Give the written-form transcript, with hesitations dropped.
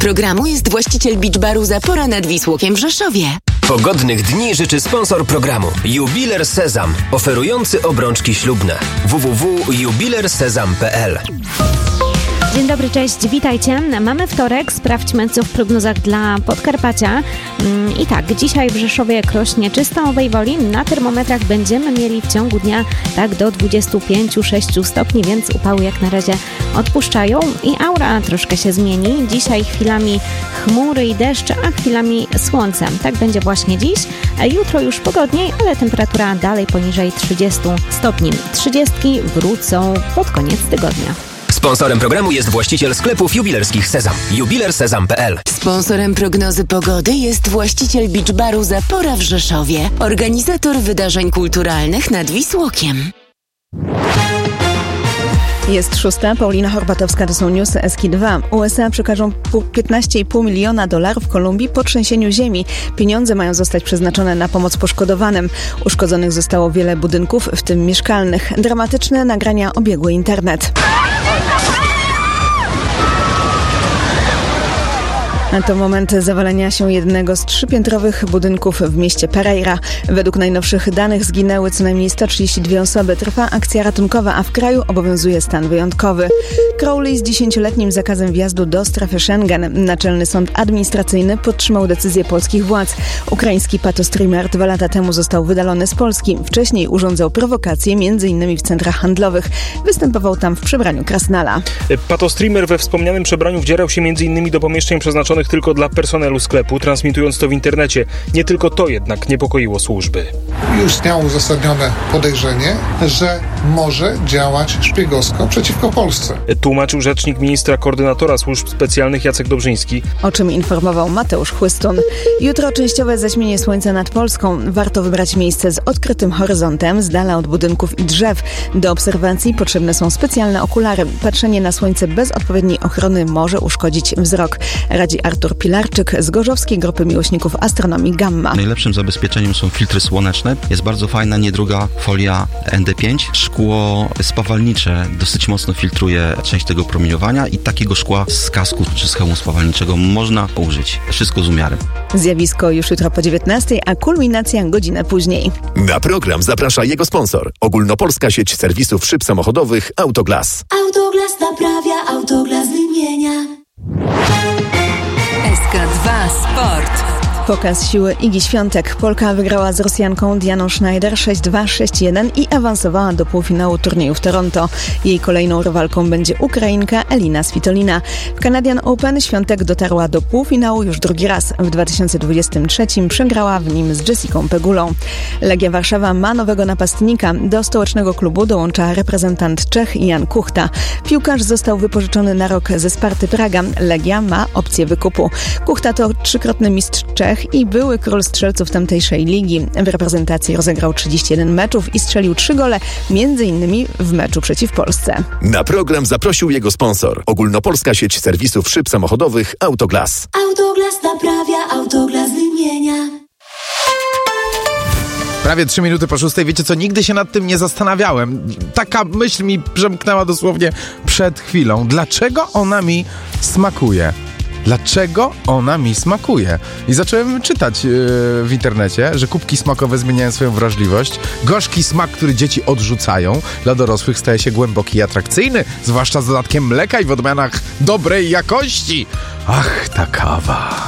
programu jest właściciel Beach Baru Zapora nad Wisłokiem w Rzeszowie. Pogodnych dni życzy sponsor programu Jubiler Sezam, oferujący obrączki ślubne. www.jubilersezam.pl. Dzień dobry, cześć, witajcie. Mamy wtorek, sprawdźmy co w prognozach dla Podkarpacia. I tak, dzisiaj w Rzeszowie jak rośnie czysto woli, na termometrach będziemy mieli w ciągu dnia tak do 25-6 stopni, więc upały jak na razie odpuszczają i aura troszkę się zmieni. Dzisiaj chwilami chmury i deszcz, a chwilami słońce. Tak będzie właśnie dziś. Jutro już pogodniej, ale temperatura dalej poniżej 30 stopni. 30 wrócą pod koniec tygodnia. Sponsorem programu jest właściciel sklepów jubilerskich Sezam. jubilersezam.pl. Sponsorem prognozy pogody jest właściciel Beach Baru Zapora w Rzeszowie. Organizator wydarzeń kulturalnych nad Wisłokiem. Jest 6. Paulina Horbatowska, to są newsy SK2. USA przekażą $15,5 miliona Kolumbii po trzęsieniu ziemi. Pieniądze mają zostać przeznaczone na pomoc poszkodowanym. Uszkodzonych zostało wiele budynków, w tym mieszkalnych. Dramatyczne nagrania obiegły internet. To moment zawalenia się jednego z 3-piętrowych budynków w mieście Pereira. Według najnowszych danych zginęły co najmniej 132 osoby. Trwa akcja ratunkowa, a w kraju obowiązuje stan wyjątkowy. Crowley z 10-letnim zakazem wjazdu do strefy Schengen. Naczelny Sąd Administracyjny podtrzymał decyzję polskich władz. Ukraiński patostreamer 2 lata temu został wydalony z Polski. Wcześniej urządzał prowokacje m.in. w centrach handlowych. Występował tam w przebraniu krasnala. Patostreamer we wspomnianym przebraniu wdzierał się m.in. do pomieszczeń przeznaczonych tylko dla personelu sklepu, transmitując to w internecie. Nie tylko to jednak niepokoiło służby. Już istniało uzasadnione podejrzenie, że może działać szpiegowsko przeciwko Polsce. Tłumaczył rzecznik ministra koordynatora służb specjalnych Jacek Dobrzyński. O czym informował Mateusz Chłystun. Jutro częściowe zaćmienie słońca nad Polską. Warto wybrać miejsce z odkrytym horyzontem, z dala od budynków i drzew. Do obserwacji potrzebne są specjalne okulary. Patrzenie na słońce bez odpowiedniej ochrony może uszkodzić wzrok. Radzi Artur Pilarczyk z gorzowskiej grupy miłośników astronomii Gamma. Najlepszym zabezpieczeniem są filtry słoneczne. Jest bardzo fajna, niedruga folia ND5. Szkło spawalnicze dosyć mocno filtruje część tego promieniowania i takiego szkła z kasku czy z hełmu spawalniczego można użyć. Wszystko z umiarem. Zjawisko już jutro po 19, a kulminacja godzinę później. Na program zaprasza jego sponsor. Ogólnopolska sieć serwisów szyb samochodowych Autoglas. Autoglas naprawia, Autoglas wymienia. SK2 Sport. Pokaz siły Igi Świątek. Polka wygrała z Rosjanką Dianą Schneider 6-2, 6-1 i awansowała do półfinału turnieju w Toronto. Jej kolejną rywalką będzie Ukrainka Elina Svitolina. W Canadian Open Świątek dotarła do półfinału już drugi raz. W 2023 przegrała w nim z Jessicą Pegulą. Legia Warszawa ma nowego napastnika. Do stołecznego klubu dołącza reprezentant Czech Jan Kuchta. Piłkarz został wypożyczony na rok ze Sparty Praga. Legia ma opcję wykupu. Kuchta to 3-krotny mistrz Czech i były król strzelców tamtejszej ligi. W reprezentacji rozegrał 31 meczów i strzelił 3 gole, m.in. w meczu przeciw Polsce. Na program zaprosił jego sponsor. Ogólnopolska sieć serwisów szyb samochodowych Autoglas. Autoglas naprawia, Autoglas wymienia. Prawie 3 minuty po 6. Wiecie co, nigdy się nad tym nie zastanawiałem. Taka myśl mi przemknęła dosłownie przed chwilą. Dlaczego ona mi smakuje? Dlaczego ona mi smakuje? I zacząłem czytać w internecie, że kubki smakowe zmieniają swoją wrażliwość. Gorzki smak, który dzieci odrzucają, dla dorosłych staje się głęboki i atrakcyjny, zwłaszcza z dodatkiem mleka i w odmianach dobrej jakości. Ach, ta kawa.